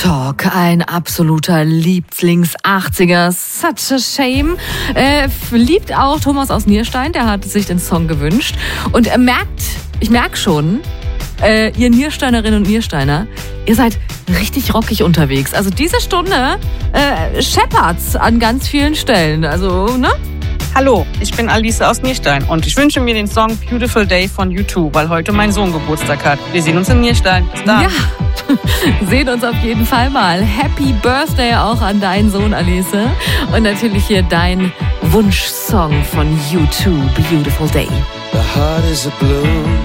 Talk, ein absoluter Lieblings-80er, Such a Shame. Liebt auch Thomas aus Nierstein, der hat sich den Song gewünscht. Und ich merke schon, ihr Niersteinerinnen und Niersteiner, ihr seid richtig rockig unterwegs. Also diese Stunde scheppert's an ganz vielen Stellen. Also, ne? Hallo, ich bin Alice aus Nierstein und ich wünsche mir den Song Beautiful Day von U2, weil heute mein Sohn Geburtstag hat. Wir sehen uns in Nierstein. Bis dann. Ja, sehen uns auf jeden Fall mal. Happy Birthday auch an deinen Sohn, Alice. Und natürlich hier dein Wunschsong von U2, Beautiful Day. The heart is a blue.